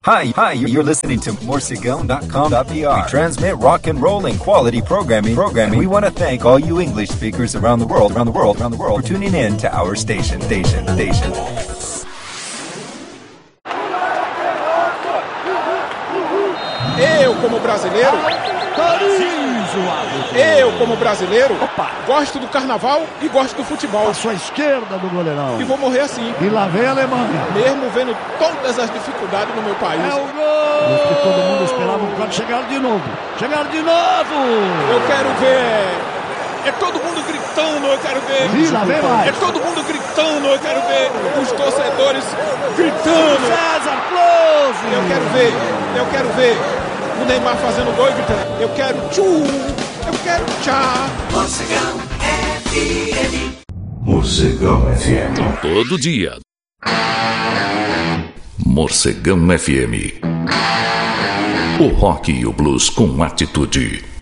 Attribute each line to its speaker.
Speaker 1: Hi, you're listening to Morcegão.com.br. We transmit rock and roll and quality programming. We want to thank all you English speakers around the world for tuning in to our station.
Speaker 2: Eu, como brasileiro, gosto do carnaval e gosto do futebol.
Speaker 3: Passou à esquerda do goleirão.
Speaker 2: E vou morrer assim.
Speaker 3: E lá vem a Alemanha.
Speaker 2: Mesmo vendo todas as dificuldades no meu país.
Speaker 3: É o gol! O que todo mundo esperava quando chegaram de novo.
Speaker 2: Eu quero ver. É todo mundo gritando, eu quero ver.
Speaker 3: E lá vem mais.
Speaker 2: É todo mundo gritando, eu quero ver. Os torcedores gritando.
Speaker 3: César Close!
Speaker 2: Eu quero ver. O Neymar fazendo gol e gritando. Eu quero tchu. Eu quero tchá.
Speaker 4: Morcegão FM.
Speaker 5: Morcegão FM.
Speaker 6: Todo dia. Morcegão FM. O rock e o blues com atitude.